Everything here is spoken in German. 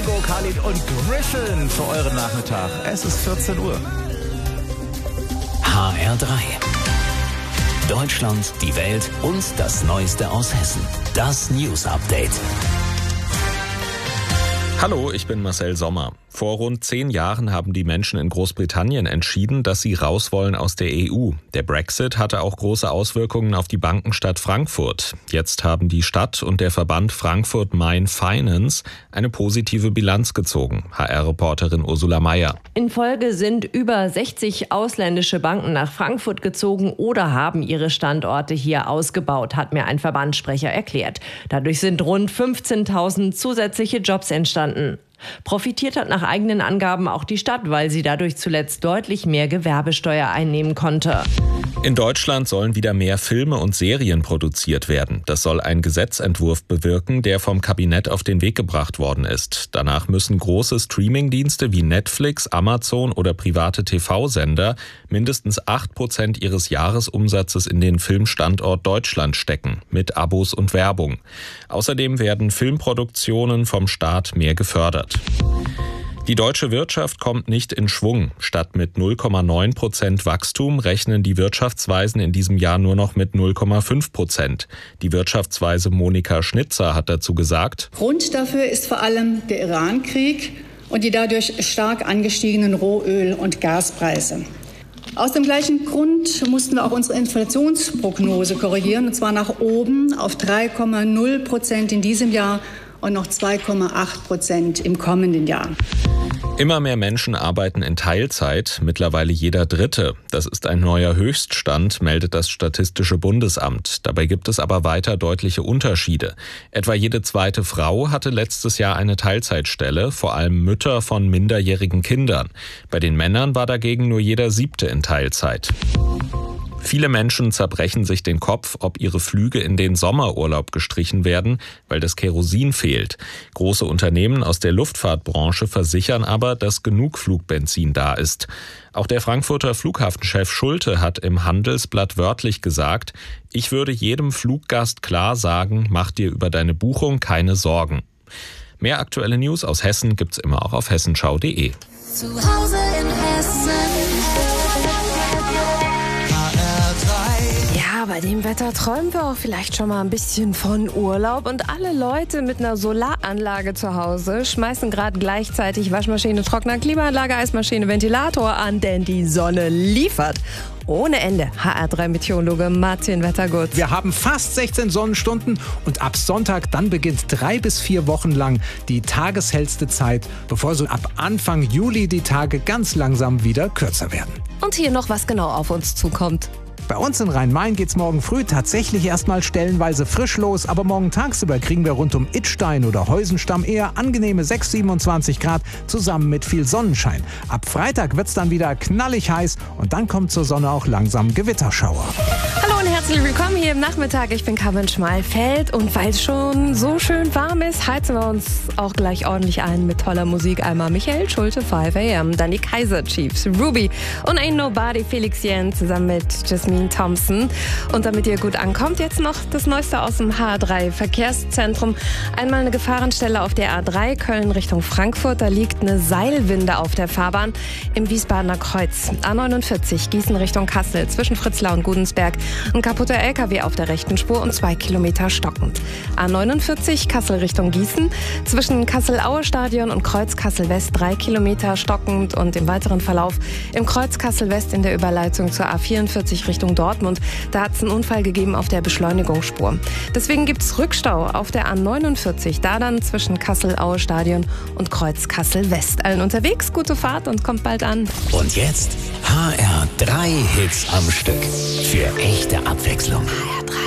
Django, Khalid und Griffin für euren Nachmittag. Es ist 14 Uhr. HR3. Deutschland, die Welt und das Neueste aus Hessen. Das News Update. Hallo, ich bin Marcel Sommer. Vor rund 10 Jahren haben die Menschen in Großbritannien entschieden, dass sie raus wollen aus der EU. Der Brexit hatte auch große Auswirkungen auf die Bankenstadt Frankfurt. Jetzt haben die Stadt und der Verband Frankfurt Main Finance eine positive Bilanz gezogen. HR-Reporterin Ursula Meier. In Folge sind über 60 ausländische Banken nach Frankfurt gezogen oder haben ihre Standorte hier ausgebaut, hat mir ein Verbandssprecher erklärt. Dadurch sind rund 15.000 zusätzliche Jobs entstanden. Profitiert hat nach eigenen Angaben auch die Stadt, weil sie dadurch zuletzt deutlich mehr Gewerbesteuer einnehmen konnte. In Deutschland sollen wieder mehr Filme und Serien produziert werden. Das soll ein Gesetzentwurf bewirken, der vom Kabinett auf den Weg gebracht worden ist. Danach müssen große Streamingdienste wie Netflix, Amazon oder private TV-Sender mindestens 8% ihres Jahresumsatzes in den Filmstandort Deutschland stecken, mit Abos und Werbung. Außerdem werden Filmproduktionen vom Staat mehr gefördert. Die deutsche Wirtschaft kommt nicht in Schwung. Statt mit 0,9% Wachstum rechnen die Wirtschaftsweisen in diesem Jahr nur noch mit 0,5%. Die Wirtschaftsweise Monika Schnitzer hat dazu gesagt: Grund dafür ist vor allem der Iran-Krieg und die dadurch stark angestiegenen Rohöl- und Gaspreise. Aus dem gleichen Grund mussten wir auch unsere Inflationsprognose korrigieren, und zwar nach oben auf 3,0% in diesem Jahr und noch 2,8% im kommenden Jahr. Immer mehr Menschen arbeiten in Teilzeit, mittlerweile jeder Dritte. Das ist ein neuer Höchststand, meldet das Statistische Bundesamt. Dabei gibt es aber weiter deutliche Unterschiede. Etwa jede zweite Frau hatte letztes Jahr eine Teilzeitstelle, vor allem Mütter von minderjährigen Kindern. Bei den Männern war dagegen nur jeder 7. in Teilzeit. Viele Menschen zerbrechen sich den Kopf, ob ihre Flüge in den Sommerurlaub gestrichen werden, weil das Kerosin fehlt. Große Unternehmen aus der Luftfahrtbranche versichern aber, dass genug Flugbenzin da ist. Auch der Frankfurter Flughafenchef Schulte hat im Handelsblatt wörtlich gesagt: Ich würde jedem Fluggast klar sagen, mach dir über deine Buchung keine Sorgen. Mehr aktuelle News aus Hessen gibt's immer auch auf hessenschau.de. Zu Hause in Hessen. Bei dem Wetter träumen wir auch vielleicht schon mal ein bisschen von Urlaub. Und alle Leute mit einer Solaranlage zu Hause schmeißen gerade gleichzeitig Waschmaschine, Trockner, Klimaanlage, Eismaschine, Ventilator an, denn die Sonne liefert ohne Ende. HR3-Meteorologe Martin Wettergut. Wir haben fast 16 Sonnenstunden und ab Sonntag dann beginnt 3 bis 4 Wochen lang die tageshellste Zeit, bevor so ab Anfang Juli die Tage ganz langsam wieder kürzer werden. Und hier noch, was genau auf uns zukommt. Bei uns in Rhein-Main geht's morgen früh tatsächlich erstmal stellenweise frisch los, aber morgen tagsüber kriegen wir rund um Idstein oder Heusenstamm eher angenehme 26 Grad zusammen mit viel Sonnenschein. Ab Freitag wird's dann wieder knallig heiß und dann kommt zur Sonne auch langsam Gewitterschauer. Hallo und herzlich willkommen hier im Nachmittag. Ich bin Carmen Schmalfeld und weil es schon so schön warm ist, heizen wir uns auch gleich ordentlich ein mit toller Musik. Einmal Michael Schulte, 5 AM, dann die Kaiser Chiefs, Ruby und Ain't Nobody, Felix Jen zusammen mit Jasmine Thompson. Und damit ihr gut ankommt, jetzt noch das Neueste aus dem HR3 Verkehrszentrum. Einmal eine Gefahrenstelle auf der A3 Köln Richtung Frankfurt. Da liegt eine Seilwinde auf der Fahrbahn im Wiesbadener Kreuz. A49 Gießen Richtung Kassel zwischen Fritzlar und Gudensberg. Ein kaputter LKW auf der rechten Spur und 2 Kilometer stockend. A49 Kassel Richtung Gießen zwischen Kassel-Aue-Stadion und Kreuz Kassel-West 3 Kilometer stockend und im weiteren Verlauf im Kreuz Kassel-West in der Überleitung zur A44 Richtung Dortmund. Da hat es einen Unfall gegeben auf der Beschleunigungsspur. Deswegen gibt es Rückstau auf der A49, da dann zwischen Kassel-Aue-Stadion und Kreuz Kassel-West. Allen unterwegs, gute Fahrt und kommt bald an. Und jetzt HR3 Hits am Stück. Für echte Abwechslung. HR3.